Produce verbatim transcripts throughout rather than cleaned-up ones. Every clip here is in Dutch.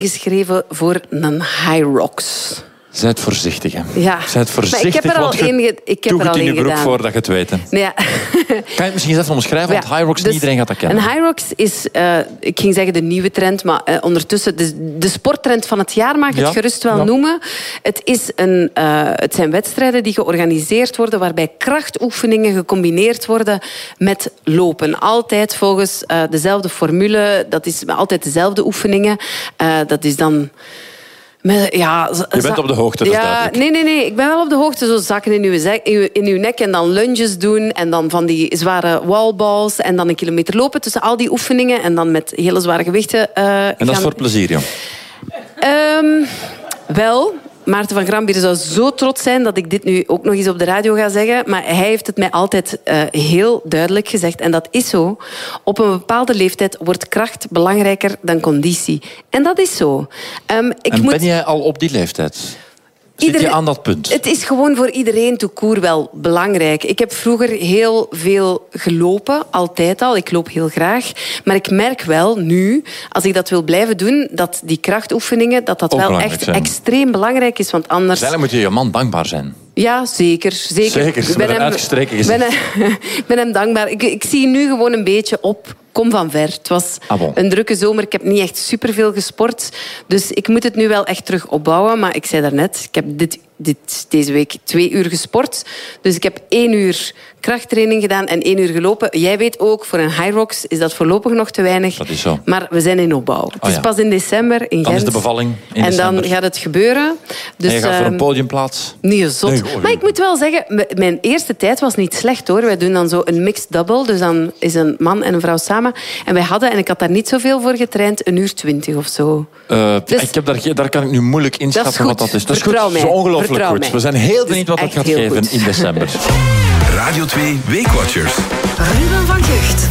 geschreven voor een Hyrox. Zijt voorzichtig, hè. Ja. Zijt voorzichtig, maar ik heb er al één ge- ik heb er al in je één broek gedaan. voordat je het weet. Hè. Ja. Kan je het misschien eens even omschrijven? Want Ja, Hyrox, dus niet iedereen gaat dat kennen. Een Hyrox is, uh, ik ging zeggen de nieuwe trend, maar uh, ondertussen de, de sporttrend van het jaar mag ik het Ja, gerust wel ja. noemen. Het, is een, uh, het zijn wedstrijden die georganiseerd worden waarbij krachtoefeningen gecombineerd worden met lopen. Altijd volgens uh, dezelfde formule. Dat is altijd dezelfde oefeningen. Uh, dat is dan... Met, ja, Je bent op de hoogte, dat is ja, duidelijk. Nee, nee, nee. Ik ben wel op de hoogte. Zo zakken in uw, zek, in, uw, in uw nek en dan lunges doen. En dan van die zware wallballs. En dan een kilometer lopen tussen al die oefeningen. En dan met hele zware gewichten uh, En dat gaan. is voor plezier, ja. Um, wel... Maarten van Grambier zou zo trots zijn dat ik dit nu ook nog eens op de radio ga zeggen. Maar hij heeft het mij altijd uh, heel duidelijk gezegd. En dat is zo. Op een bepaalde leeftijd wordt kracht belangrijker dan conditie. En dat is zo. Um, ik en moet... ben jij al op die leeftijd? Zit Iedereen, je aan dat punt? Het is gewoon voor iedereen tout court wel belangrijk. Ik heb vroeger heel veel gelopen, altijd al. Ik loop heel graag. Maar ik merk wel nu, als ik dat wil blijven doen, dat die krachtoefeningen, dat dat Ook wel echt zijn. extreem belangrijk is. Want anders... Eigenlijk moet je je man dankbaar zijn. Ja, zeker. Zeker. Zeker, Ik ben met een hem, uitgestreken ben gezicht. hem, ben hem dankbaar. Ik, ik zie nu gewoon een beetje op. Kom van ver. Het was Ah, bon. een drukke zomer. Ik heb niet echt superveel gesport. Dus ik moet het nu wel echt terug opbouwen. Maar ik zei daarnet, ik heb dit, dit, deze week twee uur gesport. Dus ik heb één uur krachttraining gedaan en één uur gelopen. Jij weet ook, voor een Hyrox is dat voorlopig nog te weinig. Dat is zo. Maar we zijn in opbouw. Het Oh, is ja. pas in december in Dan Gent. is de bevalling in En december. dan gaat het gebeuren. Dus, en je gaat voor een ehm, podiumplaats. Nee, zot. Nee, goh, maar ik moet wel zeggen, m- mijn eerste tijd was niet slecht hoor. Wij doen dan zo een mixed double. Dus dan is een man en een vrouw samen. En wij hadden, en ik had daar niet zoveel voor getraind, een uur twintig of zo. Uh, Dus- ik heb daar, ge- daar kan ik nu moeilijk inschatten goed. wat dat is. Dat is goed. Vertrouw Dat is mij. ongelooflijk Vertrouw goed. mij. We zijn heel benieuwd wat dat echt gaat heel geven goed. in december. Radio twee Weekwatchers. Ruben van Gucht.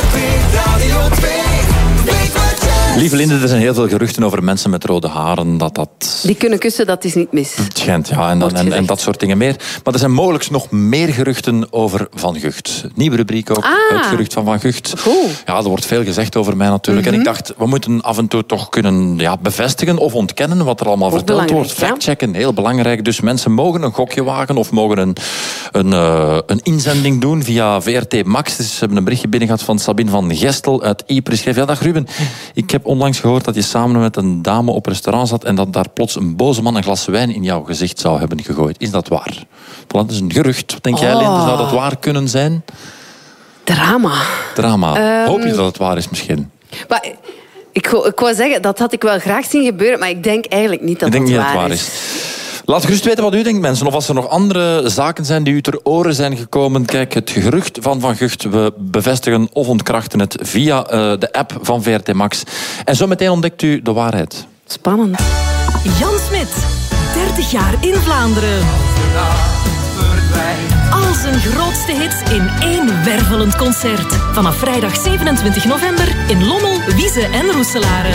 Lieve Linde, er zijn heel veel geruchten over mensen met rode haren. Dat dat... Die kunnen kussen, dat is niet mis. Het schijnt, ja. En, dan, Wordt en, en gezegd. dat soort dingen meer. Maar er zijn mogelijk nog meer geruchten over Van Gucht. Nieuwe rubriek ook. Ah. Het gerucht van Van Gucht. Goed. Ja, er wordt veel gezegd over mij natuurlijk. Mhm. En ik dacht, we moeten af en toe toch kunnen ja, bevestigen of ontkennen wat er allemaal Ook verteld wordt. belangrijk, ja. Factchecken, heel belangrijk. Dus mensen mogen een gokje wagen of mogen een, een, uh, een inzending doen via V R T Max. Dus ze hebben een berichtje binnen gehad van Sabine van Gestel uit Ypres. Schreef, ja, dag Ruben. Ik heb onlangs gehoord dat je samen met een dame op restaurant zat en dat daar plots een boze man een glas wijn in jouw gezicht zou hebben gegooid. Is dat waar? Voilà, dat is een gerucht. Wat denk jij, Oh. Linde? Zou dat waar kunnen zijn? Drama. Drama. Ehm. Hoop je dat het waar is misschien? Maar ik, wou- ik wou zeggen, dat had ik wel graag zien gebeuren, maar ik denk eigenlijk niet dat Ik denk dat niet dat waar het waar is. is. Laat gerust weten wat u denkt, mensen. Of als er nog andere zaken zijn die u ter oren zijn gekomen. Kijk, het gerucht van Van Gucht. We bevestigen of ontkrachten het via uh, de app van V R T Max. En zo meteen ontdekt u de waarheid. Spannend. Jan Smit. dertig jaar in Vlaanderen. Al zijn grootste hits in één wervelend concert. Vanaf vrijdag zevenentwintig november in Lommel, Wieze en Roeselare.